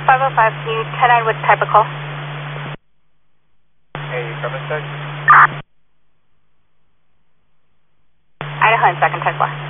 505, can you 10-9 with type of call? Hey, Carbon Tech? Idaho and second Tesla.